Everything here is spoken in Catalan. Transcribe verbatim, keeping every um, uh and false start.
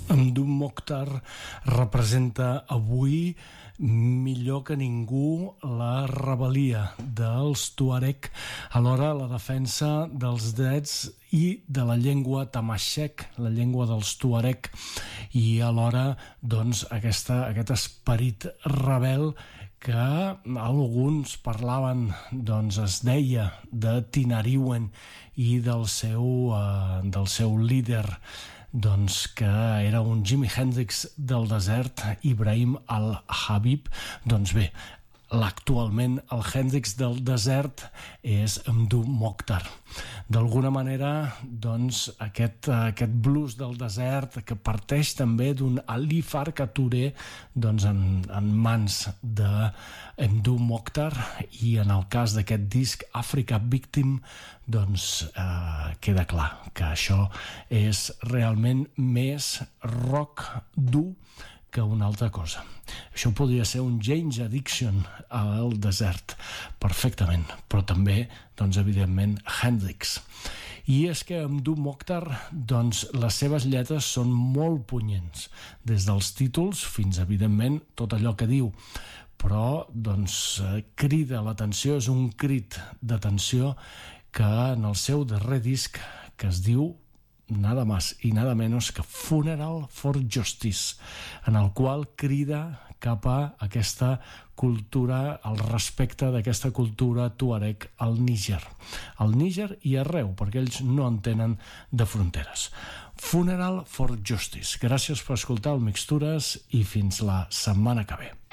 Mdou Moctar representa avui millor que ningú la rebel·lia dels Tuareg, alhora la defensa dels drets i de la llengua tamashek, la llengua dels Tuareg, i alhora doncs, aquesta, aquest esperit rebel que alguns parlaven, doncs es deia, de Tinariwen i del seu, uh, del seu líder, doncs que era un Jimi Hendrix del desert, Ibrahim al-Habib. Doncs bé, actualment el Hendrix del desert és Mdou Moctar. D'alguna manera, doncs, aquest, aquest blues del desert que parteix també d'un Ali Farka Touré, doncs en, en mans de Mdou Moctar, i en el cas d'aquest disc Africa Victim, doncs eh, queda clar que això és realment més rock dur que una altra cosa. Això podria ser un Jane's Addiction al desert, perfectament, però també, doncs, evidentment, Hendrix. I és que Mdou Moctar, doncs, les seves lletres són molt punyents, des dels títols fins, evidentment, tot allò que diu, però, doncs, crida l'atenció, és un crit d'atenció que en el seu darrer disc, que es diu nada más y nada menos que Funeral for Justice, en el qual crida cap a aquesta cultura, al respecte d'aquesta cultura tuareg al Níger. Al Níger i arreu, perquè ells no en tenen de fronteres. Funeral for Justice. Gràcies per escoltar el Mixtures i fins la setmana que ve.